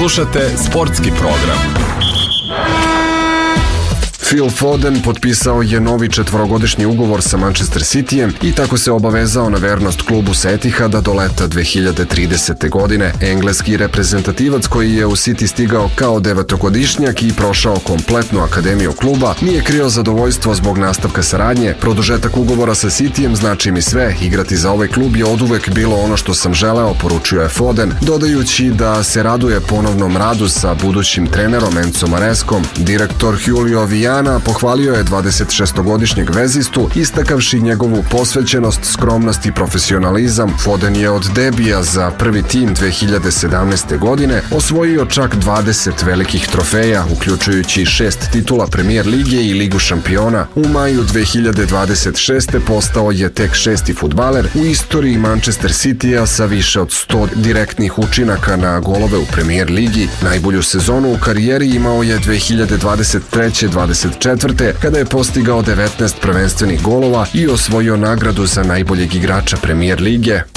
Slušate sportski program. Phil Foden potpisao je novi 4-godišnji ugovor sa Manchester Cityjem i tako se obavezao na vernost klubu sa Etihada do leta 2030. godine. Engleski reprezentativac koji je u City stigao kao 9-godišnjak i prošao kompletnu akademiju kluba nije krio zadovoljstvo zbog nastavka saradnje. Produžetak ugovora sa Cityjem znači mi sve, igrati za ovaj klub je oduvek bilo ono što sam želeo, poručio je Foden, dodajući da se raduje ponovnom radu sa budućim trenerom Encom Mareskom. Direktor Julio Viana pohvalio je 26-godišnjeg vezistu, istakavši njegovu posvećenost, skromnost i profesionalizam. Foden je od debija za prvi tim 2017. godine osvojio čak 20 velikih trofeja, uključujući 6 titula Premier lige i Ligu šampiona. U maju 2026. postao je tek 6. fudbaler u istoriji Manchester Citya sa više od 100 direktnih učinaka na golove u Premier ligi. Najbolju sezonu u karijeri imao je 2023-24. kada je postigao 19 prvenstvenih golova i osvojio nagradu za najboljeg igrača Premier lige.